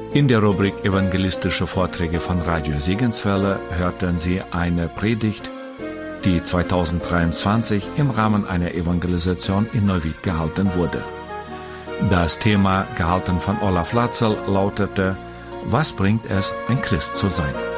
In der Rubrik Evangelistische Vorträge von Radio Segenswelle hörten Sie eine Predigt, die 2023 im Rahmen einer Evangelisation in Neuwied gehalten wurde. Das Thema, gehalten von Olaf Latzel, lautete: Was bringt es, ein Christ zu sein?